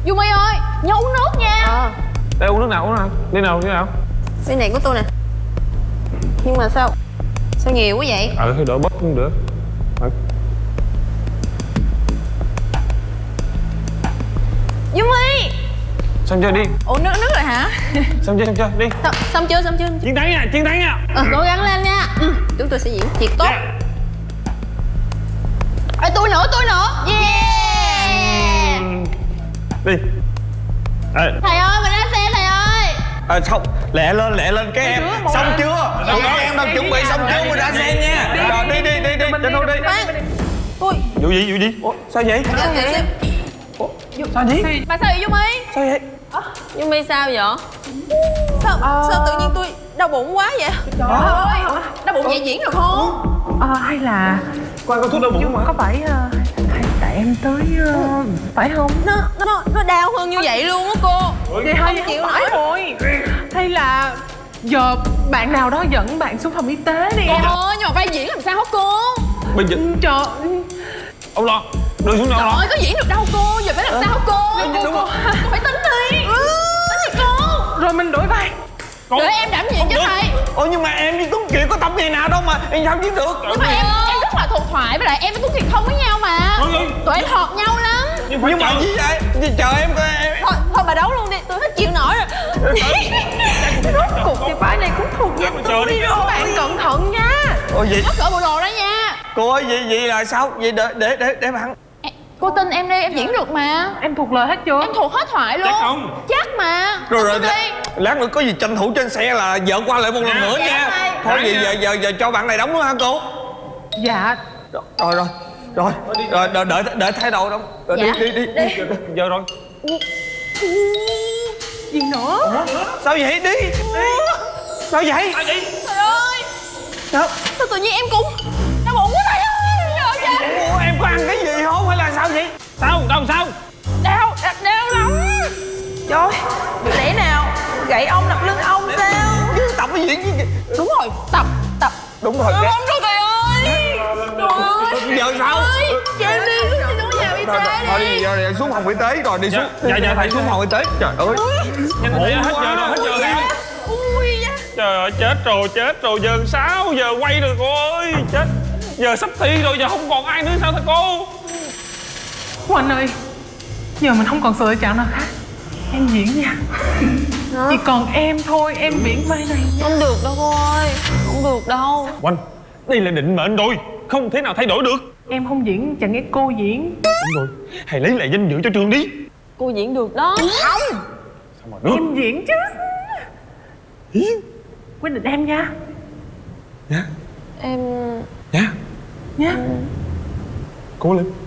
Dung My ơi, nhớ uống nước nha. Đây uống nước nào, uống nào. Đi nào, đi nào. Cái này của tôi nè. Nhưng mà sao nhiều quá vậy? Thôi đỡ bớt cũng được. Dung My. Xong chưa đi. Ủa nước rồi hả? Xong chưa, đi. Xong chưa? Chiến thắng nha. Cố gắng lên nha. Chúng tôi sẽ diễn thiệt tốt. Ê, tôi nữa. Yeah. Đi. Thầy ơi, mình ra xe thầy ơi. Xong, lẹ lên cái em. Xong chưa? Em đang chuẩn bị xong chưa mình ra xe nha. Rồi đi. Cho nó đi. Tôi. Vụ gì? Ủa, sao vậy? Sao vậy? Mà sao vậy Dung My? Sao vậy? Dung My sao vậy? Sao tự nhiên tôi đau bụng quá vậy? Trời ơi, đau bụng vậy diễn được không? Hay là Qua có thuốc đau bụng mà. có phải hay tại em tới phải không? Nó đau hơn như vậy luôn á cô. Vậy Không hay chịu không phải rồi. Hay là giờ bạn nào đó dẫn bạn xuống phòng y tế đi em. Ôi, nhưng mà vai diễn làm sao hả cô? Bây giờ Trời, ông lo. Đưa xuống đâu Trời lo. ơi, có diễn được đâu cô, giờ phải làm sao hả cô? Đúng rồi. Cô phải tính đi. Tính đi cô. rồi mình đổi vai. Để em đảm nhiệm cho thầy. Nhưng mà em với Tuấn Kiệt có tập gì nào đâu mà em sao diễn được. Nhưng mà em rất là thuộc thoại, với lại em với Tuấn Kiệt thông với nhau mà. Tụi em hợp nhau lắm. Nhưng mà gì vậy? Chờ em coi em. Thôi bà đấu luôn đi, tôi hết chịu nổi rồi. Rốt cuộc thì vai này cũng thuộc về tôi đi rồi. Bạn cẩn thận nha. Ôi vậy Mất cỡ bộ đồ đó nha. cô ơi, vậy là sao? Vậy để bạn. Cô tin em đi, em diễn được mà. Em thuộc lời hết chưa? Em thuộc hết thoại luôn. Chắc không? Chắc mà. Rồi Tin đi. lát nữa có gì tranh thủ trên xe là vợ qua lại một lần nữa nha. Thôi vậy giờ cho bạn này đóng nữa hả cô? Dạ. Rồi đợi thay đầu đâu. Rồi Dạ. đi. Giờ rồi. Gì nữa? Sao vậy? Đi. Sao vậy? Trời ơi. Sao? Sao tự nhiên em cũng đau bụng quá thầy ơi. Trời ơi. Ủa, em có ăn cái gì không hay là sao vậy? Sao? Đau lắm. Trời, lẽ nào gậy ông đập lưng ông sao? Tập cái gì? Đúng rồi, tập. Đúng rồi. Không rồi thầy ơi. Trời ơi. Giờ sao? Cho em đi xuống nhà y Thôi tế đi. đi, giờ xuống phòng y tế rồi đi xuống. Dạ, thầy xuống phòng y tế. Trời ơi. Hết giờ rồi. Ui da. Trời ơi, chết rồi. Giờ 6 giờ quay rồi cô ơi. Chết. Giờ sắp thi rồi, giờ không còn ai nữa sao thưa cô? Anh ơi, giờ mình không còn sự lựa chọn nào khác. Em diễn nha. Chỉ còn em thôi, em diễn vai này nha. Không được đâu cô ơi. Không được đâu. Oanh, đây là định mệnh rồi, không thể nào thay đổi được. Em không diễn, chẳng nghe cô diễn. Đúng rồi, hãy lấy lại danh dự cho trường đi. Cô diễn được đó. Không. Sao mà được? Em diễn chứ. Quyết định em nha. Dạ. Em... Dạ. Nha. Cố lên.